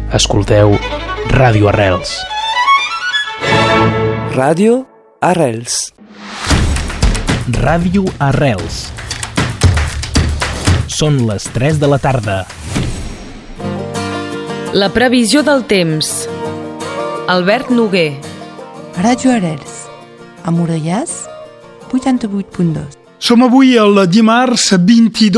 Escolteu Ràdio Arrels. Ràdio Arrels. Ràdio Arrels. Són les 3 de la tarda. La previsió del temps. Albert Noguer. Ràdio Arrels. A Morellàs, 88.2. Som avui el dimarts 22